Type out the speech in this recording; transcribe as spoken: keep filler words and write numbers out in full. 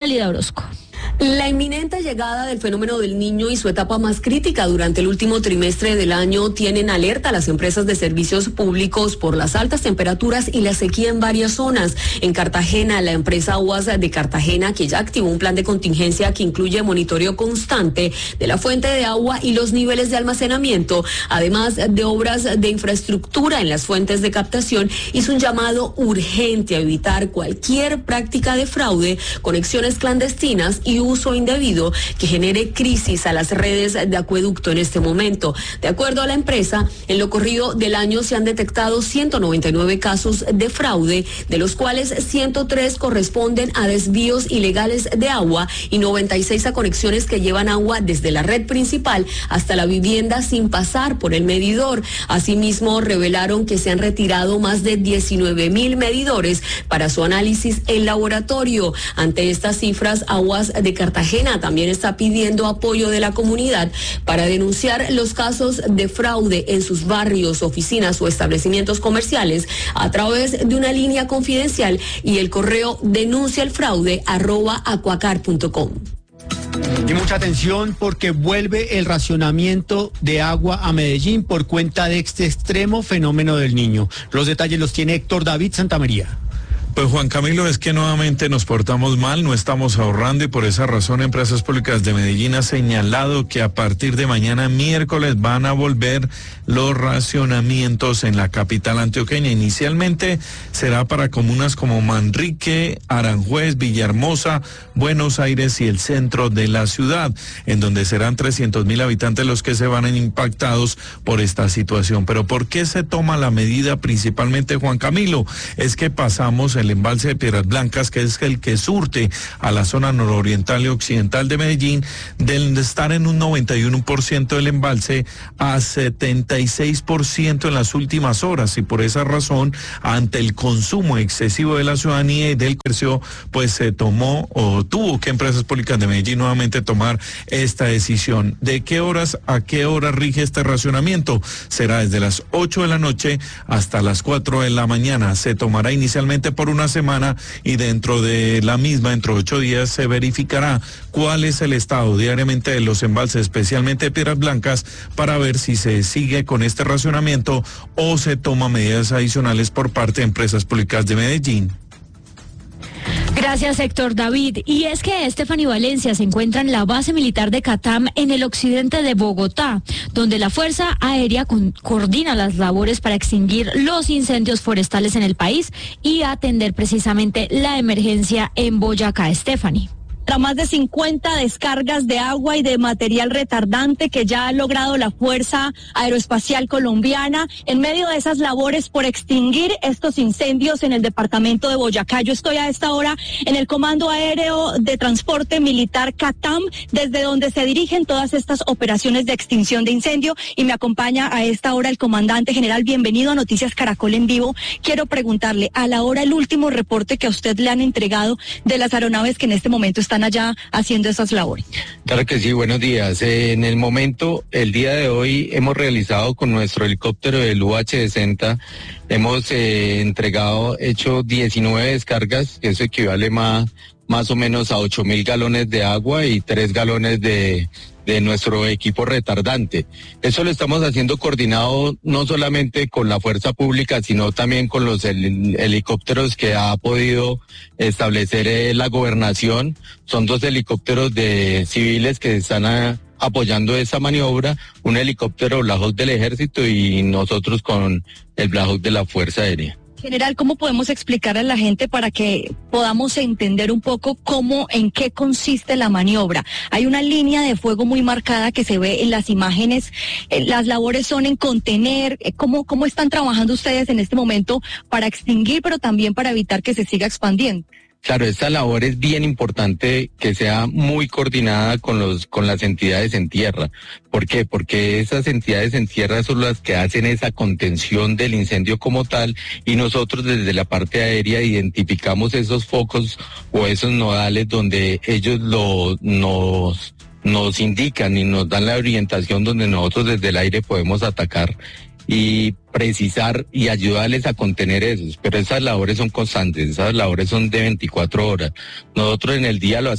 Natalia Orozco. La inminente llegada del fenómeno del Niño y su etapa más crítica durante el último trimestre del año tienen alerta a las empresas de servicios públicos por las altas temperaturas y la sequía en varias zonas. En Cartagena, la empresa Aguas de Cartagena, que ya activó un plan de contingencia que incluye monitoreo constante de la fuente de agua y los niveles de almacenamiento, además de obras de infraestructura en las fuentes de captación, hizo un llamado urgente a evitar cualquier práctica de fraude, conexiones clandestinas y uso indebido que genere crisis a las redes de acueducto en este momento. De acuerdo a la empresa, en lo corrido del año se han detectado ciento noventa y nueve casos de fraude, de los cuales ciento tres corresponden a desvíos ilegales de agua y noventa y seis a conexiones que llevan agua desde la red principal hasta la vivienda sin pasar por el medidor. Asimismo, revelaron que se han retirado más de diecinueve mil medidores para su análisis en laboratorio. Ante estas cifras, Aguas de Cartagena también está pidiendo apoyo de la comunidad para denunciar los casos de fraude en sus barrios, oficinas o establecimientos comerciales a través de una línea confidencial y el correo denunciaelfraude arroba acuacar punto com. Y mucha atención porque vuelve el racionamiento de agua a Medellín por cuenta de este extremo fenómeno del Niño. Los detalles los tiene Héctor David Santamaría. Pues Juan Camilo, es que nuevamente nos portamos mal, no estamos ahorrando y por esa razón Empresas Públicas de Medellín ha señalado que a partir de mañana miércoles van a volver los racionamientos en la capital antioqueña. Inicialmente será para comunas como Manrique, Aranjuez, Villahermosa, Buenos Aires y el centro de la ciudad, en donde serán trescientos mil habitantes los que se van a impactados por esta situación. Pero ¿por qué se toma la medida principalmente, Juan Camilo? Es que pasamos el embalse de Piedras Blancas, que es el que surte a la zona nororiental y occidental de Medellín, de estar en un noventa y uno por ciento del embalse a setenta y seis por ciento en las últimas horas, y por esa razón, ante el consumo excesivo de la ciudadanía y del comercio, pues se tomó o tuvo que Empresas Públicas de Medellín nuevamente tomar esta decisión. ¿De qué horas a qué hora rige este racionamiento? Será desde las ocho de la noche hasta las cuatro de la mañana. Se tomará inicialmente por una semana y dentro de la misma, dentro de ocho días, se verificará cuál es el estado diariamente de los embalses, especialmente de Piedras Blancas, para ver si se sigue con este racionamiento o se toma medidas adicionales por parte de Empresas Públicas de Medellín. Gracias, Héctor David. Y es que Estefany Valencia se encuentra en la base militar de Catam en el occidente de Bogotá, donde la Fuerza Aérea con, coordina las labores para extinguir los incendios forestales en el país y atender precisamente la emergencia en Boyacá. Estefany. Tras más de cincuenta descargas de agua y de material retardante que ya ha logrado la Fuerza Aeroespacial Colombiana en medio de esas labores por extinguir estos incendios en el departamento de Boyacá. Yo estoy a esta hora en el Comando Aéreo de Transporte Militar Catam, desde donde se dirigen todas estas operaciones de extinción de incendio, y me acompaña a esta hora el comandante general. Bienvenido a Noticias Caracol en vivo. Quiero preguntarle, a la hora el último reporte que a usted le han entregado de las aeronaves que en este momento están allá haciendo esas labores. Claro que sí, buenos días. Eh, en el momento, el día de hoy, hemos realizado con nuestro helicóptero del U H sesenta, hemos eh, entregado, hecho diecinueve descargas, que eso equivale más, más o menos a ocho mil galones de agua y tres galones de... de nuestro equipo retardante. Eso lo estamos haciendo coordinado no solamente con la fuerza pública, sino también con los hel- helicópteros que ha podido establecer eh, la gobernación. Son dos helicópteros de civiles que están a, apoyando esa maniobra, un helicóptero Black Hawk del Ejército y nosotros con el Black Hawk de la Fuerza Aérea. General, ¿cómo podemos explicar a la gente para que podamos entender un poco cómo, en qué consiste la maniobra? Hay una línea de fuego muy marcada que se ve en las imágenes. Eh, las labores son en contener. Eh, ¿cómo, ¿Cómo están trabajando ustedes en este momento para extinguir, pero también para evitar que se siga expandiendo? Claro, esta labor es bien importante que sea muy coordinada con los con las entidades en tierra. ¿Por qué? Porque esas entidades en tierra son las que hacen esa contención del incendio como tal, y nosotros desde la parte aérea identificamos esos focos o esos nodales donde ellos lo nos nos indican y nos dan la orientación donde nosotros desde el aire podemos atacar y precisar y ayudarles a contener esos, pero esas labores son constantes, esas labores son de veinticuatro horas. Nosotros en el día lo